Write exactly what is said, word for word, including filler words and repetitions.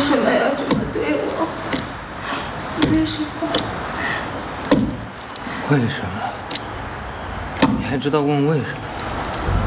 什么要这么对我？为什么？ 为什么？你还知道问为什么？